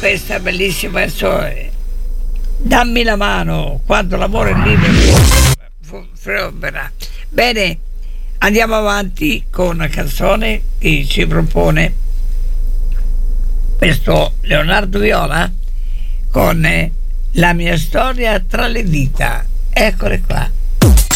questa bellissima canzone. Dammi la mano quando l'amore è libero. Bene, andiamo avanti con una canzone che ci propone questo Leonardo Viola con La mia storia tra le dita. Eccole qua.